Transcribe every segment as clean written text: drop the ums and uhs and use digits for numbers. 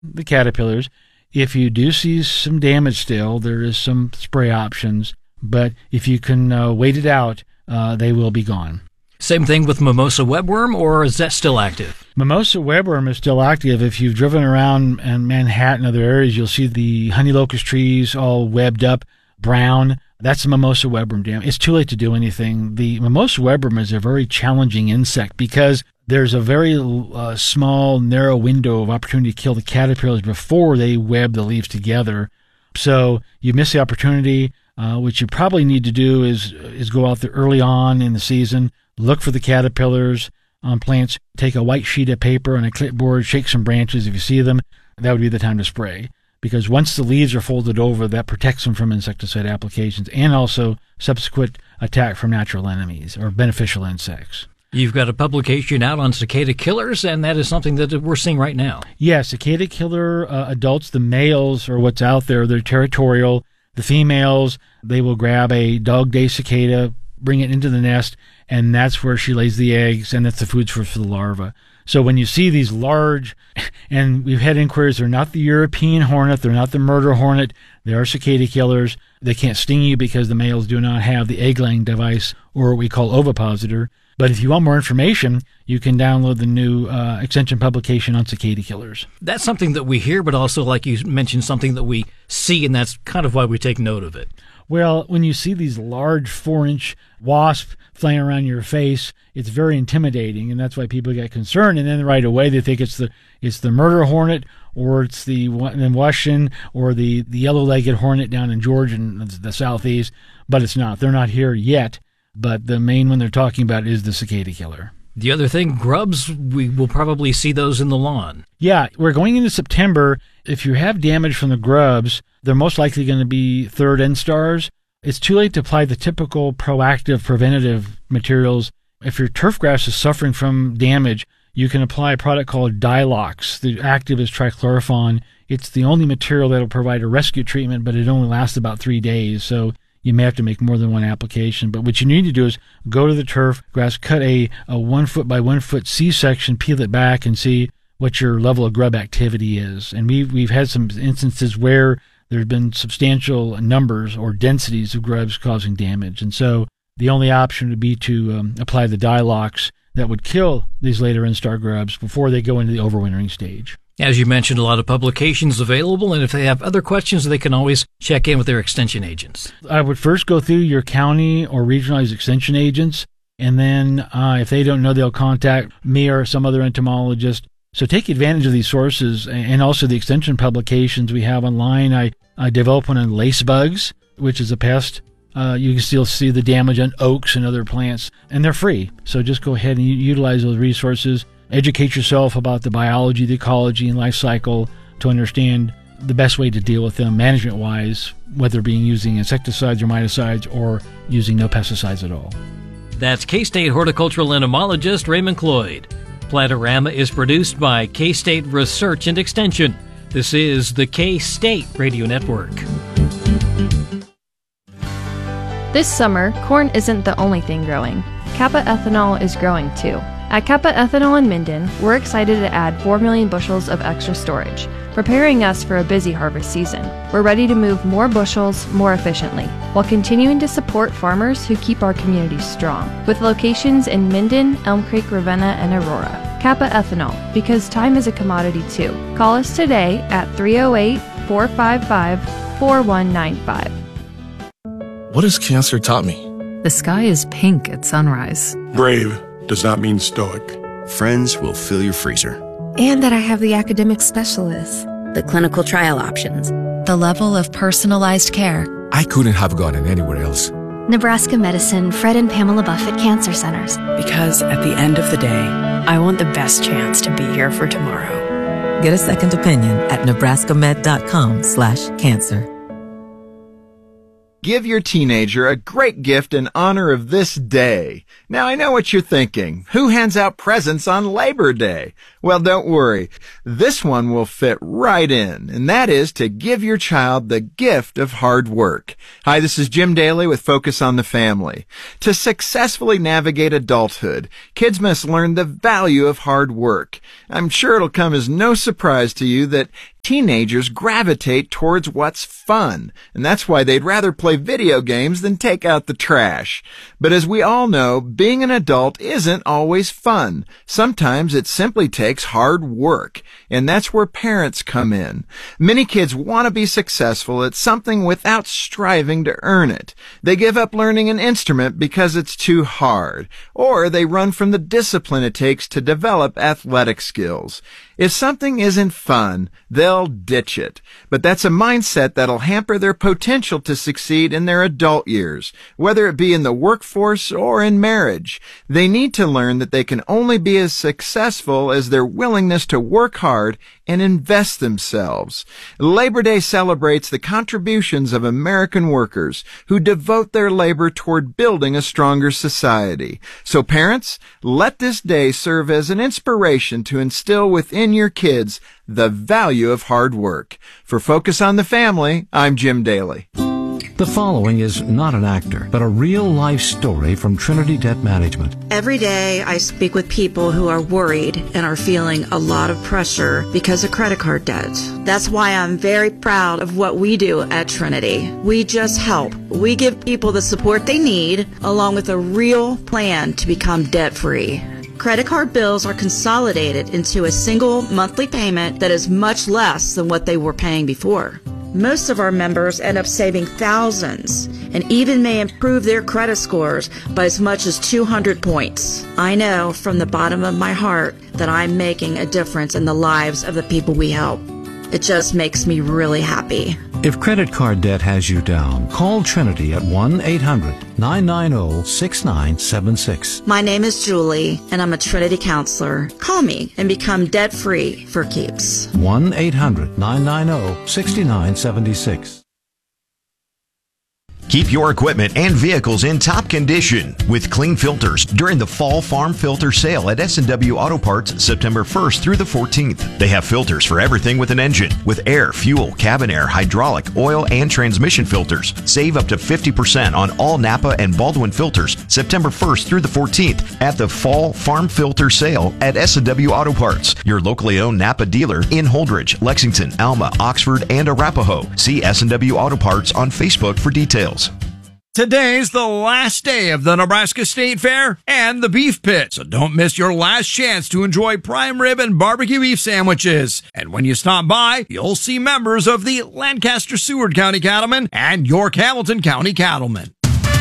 the caterpillars. If you do see some damage still, there is some spray options, but if you can wait it out, they will be gone. Same thing with mimosa webworm, or is that still active? Mimosa webworm is still active. If you've driven around in Manhattan and other areas, you'll see the honey locust trees all webbed up, brown. That's the mimosa webworm dam. It's too late to do anything. The mimosa webworm is a very challenging insect because there's a very small, narrow window of opportunity to kill the caterpillars before they web the leaves together. So you miss the opportunity. What you probably need to do is go out there early on in the season, look for the caterpillars on plants, take a white sheet of paper and a clipboard, shake some branches. If you see them, that would be the time to spray. Because once the leaves are folded over, that protects them from insecticide applications and also subsequent attack from natural enemies or beneficial insects. You've got a publication out on cicada killers, and that is something that we're seeing right now. Yeah, cicada killer adults, the males are what's out there. They're territorial. The females, they will grab a dog-day cicada, bring it into the nest, and that's where she lays the eggs, and that's the food source for the larva. So when you see these large, and we've had inquiries, they're not the European hornet, they're not the murder hornet, they are cicada killers. They can't sting you because the males do not have the egg-laying device, or what we call ovipositor. But if you want more information, you can download the new extension publication on cicada killers. That's something that we hear, but also, like you mentioned, something that we see, and that's kind of why we take note of it. Well, when you see these large 4-inch wasps flying around your face, it's very intimidating, and that's why people get concerned. And then right away they think it's the murder hornet, or it's the Washington, or the yellow-legged hornet down in Georgia and the southeast. But it's not. They're not here yet. But the main one they're talking about is the cicada killer. The other thing, grubs, we will probably see those in the lawn. Yeah, we're going into September. If you have damage from the grubs, they're most likely going to be third instars. It's too late to apply the typical proactive preventative materials. If your turf grass is suffering from damage, you can apply a product called Dilox. The active is trichlorophon. It's the only material that will provide a rescue treatment, but it only lasts about 3 days. So you may have to make more than one application. But what you need to do is go to the turf grass, cut a 1 foot by 1 foot C-section, peel it back, and see what your level of grub activity is. And we've had some instances where there have been substantial numbers or densities of grubs causing damage. And so the only option would be to apply the Dilox that would kill these later instar grubs before they go into the overwintering stage. As you mentioned, a lot of publications available, and if they have other questions, they can always check in with their extension agents. I would first go through your county or regionalized extension agents, and then if they don't know, they'll contact me or some other entomologist. So take advantage of these sources and also the extension publications we have online. I developed one on lace bugs, which is a pest. You can still see the damage on oaks and other plants, and they're free. So just go ahead and utilize those resources. Educate yourself about the biology, the ecology, and life cycle to understand the best way to deal with them management-wise, whether being using insecticides or miticides or using no pesticides at all. That's K-State horticultural entomologist Raymond Cloyd. Plantorama is produced by K-State Research and Extension. This is the K-State Radio Network. This summer, corn isn't the only thing growing. Kappa Ethanol is growing too. At Kappa Ethanol in Minden, we're excited to add 4 million bushels of extra storage, preparing us for a busy harvest season. We're ready to move more bushels more efficiently, while continuing to support farmers who keep our communities strong, with locations in Minden, Elm Creek, Ravenna, and Aurora. Kappa Ethanol, because time is a commodity too. Call us today at 308-455-4195. What has cancer taught me? The sky is pink at sunrise. Brave does not mean stoic. Friends will fill your freezer. And that I have the academic specialists, the clinical trial options, the level of personalized care. I couldn't have gotten anywhere else. Nebraska Medicine, Fred and Pamela Buffett Cancer Centers. Because at the end of the day, I want the best chance to be here for tomorrow. Get a second opinion at nebraskamed.com/cancer. Give your teenager a great gift in honor of this day. Now, I know what you're thinking. Who hands out presents on Labor Day? Well, don't worry. This one will fit right in, and that is to give your child the gift of hard work. Hi, this is Jim Daly with Focus on the Family. To successfully navigate adulthood, kids must learn the value of hard work. I'm sure it'll come as no surprise to you that teenagers gravitate towards what's fun, and that's why they'd rather play video games than take out the trash. But as we all know, being an adult isn't always fun. Sometimes it simply takes hard work, and that's where parents come in. Many kids want to be successful at something without striving to earn it. They give up learning an instrument because it's too hard, or they run from the discipline it takes to develop athletic skills. If something isn't fun, they'll ditch it. But that's a mindset that'll hamper their potential to succeed in their adult years, whether it be in the workforce or in marriage. They need to learn that they can only be as successful as their willingness to work hard and invest themselves. Labor Day celebrates the contributions of American workers who devote their labor toward building a stronger society. So parents, let this day serve as an inspiration to instill within your kids the value of hard work. For Focus on the Family, I'm Jim Daly. The following is not an actor, but a real-life story from Trinity Debt Management. Every day I speak with people who are worried and are feeling a lot of pressure because of credit card debt. That's why I'm very proud of what we do at Trinity. We just help. We give people the support they need, along with a real plan to become debt-free. Credit card bills are consolidated into a single monthly payment that is much less than what they were paying before. Most of our members end up saving thousands and even may improve their credit scores by as much as 200 points. I know from the bottom of my heart that I'm making a difference in the lives of the people we help. It just makes me really happy. If credit card debt has you down, call Trinity at 1-800-990-6976. My name is Julie, and I'm a Trinity counselor. Call me and become debt-free for keeps. 1-800-990-6976. Keep your equipment and vehicles in top condition with Clean Filters during the Fall Farm Filter Sale at S&W Auto Parts September 1st through the 14th. They have filters for everything with an engine, with air, fuel, cabin air, hydraulic, oil, and transmission filters. Save up to 50% on all Napa and Baldwin filters September 1st through the 14th at the Fall Farm Filter Sale at S&W Auto Parts, your locally owned Napa dealer in Holdridge, Lexington, Alma, Oxford, and Arapahoe. See S&W Auto Parts on Facebook for details. Today's the last day of the Nebraska State Fair and the Beef Pit, so don't miss your last chance to enjoy prime rib and barbecue beef sandwiches. And when you stop by, you'll see members of the Lancaster-Seward County Cattlemen and York Hamilton County Cattlemen.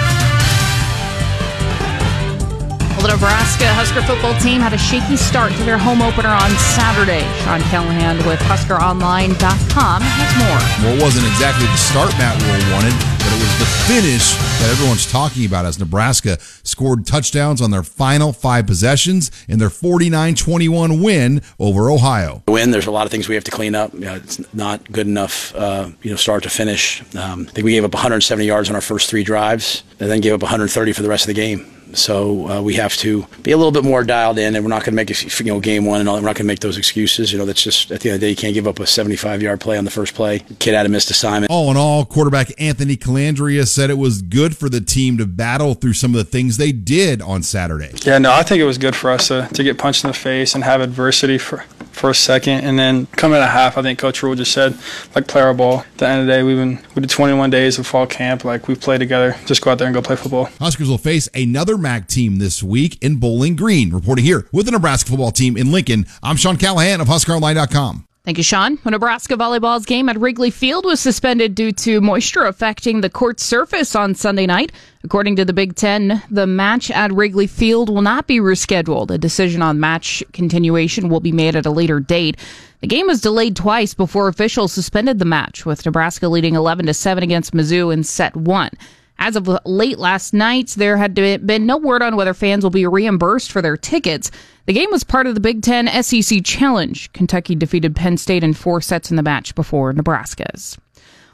Well, the Nebraska Husker football team had a shaky start to their home opener on Saturday. Sean Callahan with HuskerOnline.com has more. Well, it wasn't exactly the start Matt Rhule wanted, but it was the finish that everyone's talking about as Nebraska scored touchdowns on their final 5 possessions in their 49-21 win over Ohio. There's a lot of things we have to clean up. It's not good enough, start to finish. I think we gave up 170 yards on our first 3 drives and then gave up 130 for the rest of the game. So we have to be a little bit more dialed in, and we're not going to make game one and all. We're not going to make those excuses. That's just at the end of the day, you can't give up a 75-yard play on the first play. Kid had a missed assignment. All in all, quarterback Anthony Calandria said it was good for the team to battle through some of the things they did on Saturday. Yeah, no, I think it was good for us to get punched in the face and have adversity for a second, and then coming at a half, I think Coach Rhule just said, play our ball. At the end of the day, we did 21 days of fall camp. We played together. Just go out there and go play football. Huskers will face another MAC team this week in Bowling Green. Reporting here with the Nebraska football team in Lincoln, I'm Sean Callahan of HuskerOnline.com. Thank you, Sean. A Nebraska volleyball's game at Wrigley Field was suspended due to moisture affecting the court surface on Sunday night. According to the Big Ten, the match at Wrigley Field will not be rescheduled. A decision on match continuation will be made at a later date. The game was delayed twice before officials suspended the match, with Nebraska leading 11-7 against Mizzou in set 1. As of late last night, there had been no word on whether fans will be reimbursed for their tickets. The game was part of the Big Ten SEC Challenge. Kentucky defeated Penn State in 4 sets in the match before Nebraska's.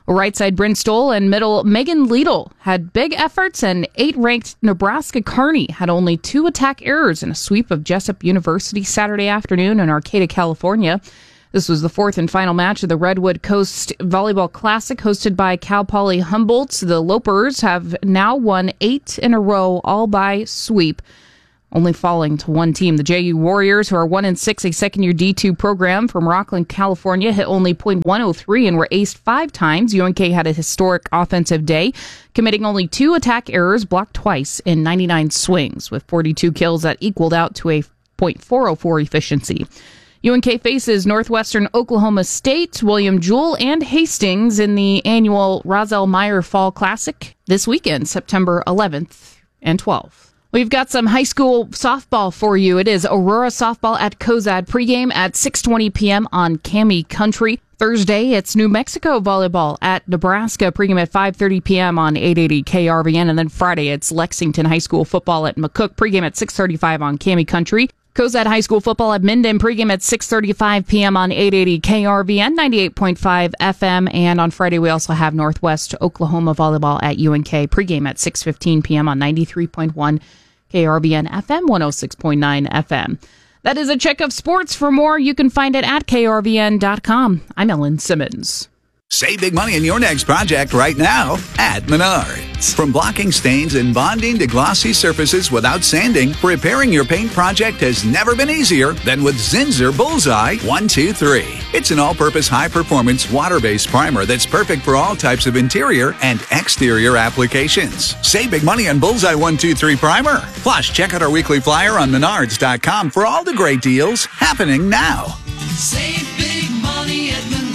Right side Bryn Stoll and middle Megan Liedl had big efforts, and 8th-ranked Nebraska Kearney had only 2 attack errors in a sweep of Jessup University Saturday afternoon in Arcata, California. This was the 4th and final match of the Redwood Coast Volleyball Classic hosted by Cal Poly Humboldt. The Lopers have now won 8 in a row, all by sweep, only falling to one team. The JU Warriors, who are 1-6, a second-year D2 program from Rockland, California, hit only .103 and were aced 5 times. UNK had a historic offensive day, committing only 2 attack errors, blocked twice in 99 swings, with 42 kills that equaled out to a .404 efficiency. UNK faces Northwestern Oklahoma State, William Jewell, and Hastings in the annual Roselle Meyer Fall Classic this weekend, September 11th and 12th. We've got some high school softball for you. It is Aurora softball at Cozad, pregame at 6:20 p.m. on Cami Country. Thursday, it's New Mexico volleyball at Nebraska, pregame at 5:30 p.m. on 880 KRVN. And then Friday, it's Lexington High School football at McCook, pregame at 6:35 on Cami Country. Cozad High School football at Minden, pregame at 6:35 p.m. on 880 KRVN, 98.5 FM. And on Friday, we also have Northwest Oklahoma volleyball at UNK, pregame at 6:15 p.m. on 93.1 KRVN FM, 106.9 FM. That is a check of sports. For more, you can find it at krvn.com. I'm Ellen Simmons. Save big money in your next project right now at Menards. From blocking stains and bonding to glossy surfaces without sanding, repairing your paint project has never been easier than with Zinsser Bullseye 123. It's an all-purpose high-performance water-based primer that's perfect for all types of interior and exterior applications. Save big money on Bullseye 123 primer. Plus, check out our weekly flyer on Menards.com for all the great deals happening now. Save big money at Menards.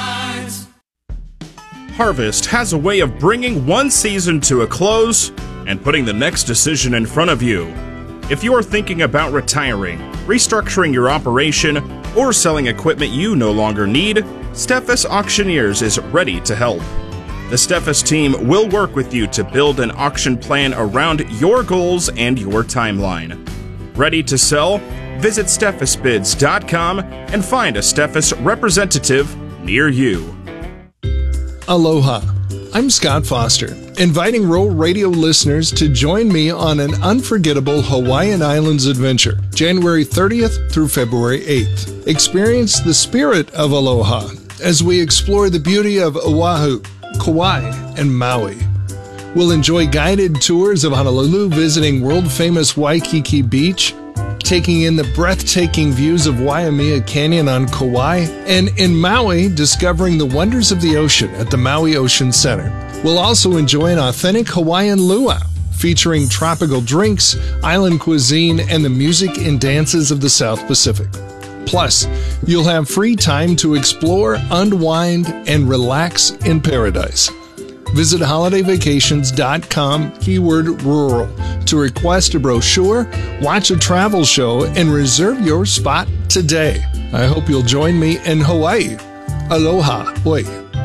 Harvest has a way of bringing one season to a close and putting the next decision in front of you. If you are thinking about retiring, restructuring your operation, or selling equipment you no longer need, Steffes Auctioneers is ready to help. The Steffes team will work with you to build an auction plan around your goals and your timeline. Ready to sell? Visit SteffesBids.com and find a Steffes representative near you. Aloha. I'm Scott Foster, inviting Roll Radio listeners to join me on an unforgettable Hawaiian Islands adventure, January 30th through February 8th. Experience the spirit of aloha as we explore the beauty of Oahu, Kauai, and Maui. We'll enjoy guided tours of Honolulu, visiting world-famous Waikiki Beach, taking in the breathtaking views of Waimea Canyon on Kauai, and in Maui, discovering the wonders of the ocean at the Maui Ocean Center. We'll also enjoy an authentic Hawaiian luau, featuring tropical drinks, island cuisine, and the music and dances of the South Pacific. Plus, you'll have free time to explore, unwind, and relax in paradise. Visit holidayvacations.com, keyword rural, to request a brochure, watch a travel show, and reserve your spot today. I hope you'll join me in Hawaii. Aloha. Oi.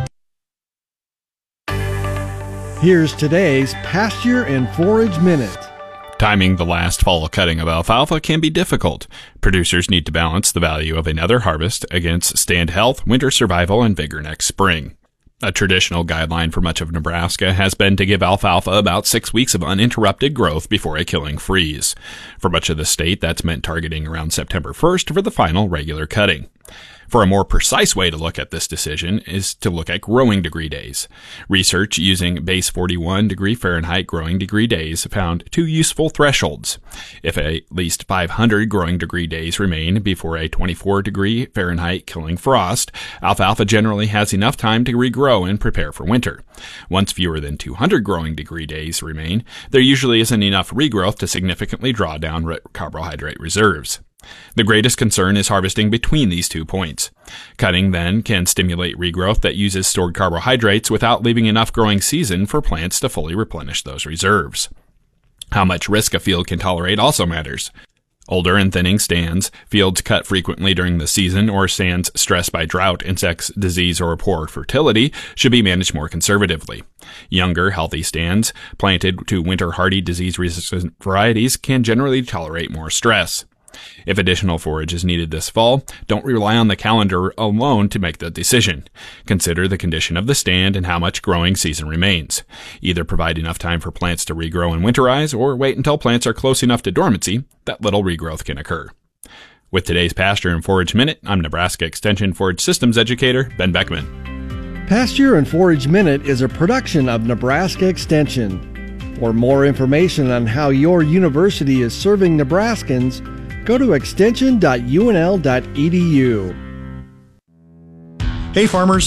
Here's today's Pasture and Forage Minute. Timing the last fall cutting of alfalfa can be difficult. Producers need to balance the value of another harvest against stand health, winter survival, and vigor next spring. A traditional guideline for much of Nebraska has been to give alfalfa about 6 weeks of uninterrupted growth before a killing freeze. For much of the state, that's meant targeting around September 1st for the final regular cutting. For a more precise way to look at this decision is to look at growing degree days. Research using base 41 degree Fahrenheit growing degree days found 2 useful thresholds. If at least 500 growing degree days remain before a 24 degree Fahrenheit killing frost, alfalfa generally has enough time to regrow and prepare for winter. Once fewer than 200 growing degree days remain, there usually isn't enough regrowth to significantly draw down carbohydrate reserves. The greatest concern is harvesting between these 2 points. Cutting then can stimulate regrowth that uses stored carbohydrates without leaving enough growing season for plants to fully replenish those reserves. How much risk a field can tolerate also matters. Older and thinning stands, fields cut frequently during the season, or stands stressed by drought, insects, disease, or poor fertility should be managed more conservatively. Younger, healthy stands, planted to winter-hardy disease-resistant varieties, can generally tolerate more stress. If additional forage is needed this fall, don't rely on the calendar alone to make the decision. Consider the condition of the stand and how much growing season remains. Either provide enough time for plants to regrow and winterize, or wait until plants are close enough to dormancy that little regrowth can occur. With today's Pasture and Forage Minute, I'm Nebraska Extension Forage Systems Educator Ben Beckman. Pasture and Forage Minute is a production of Nebraska Extension. For more information on how your university is serving Nebraskans, go to extension.unl.edu. Hey farmers,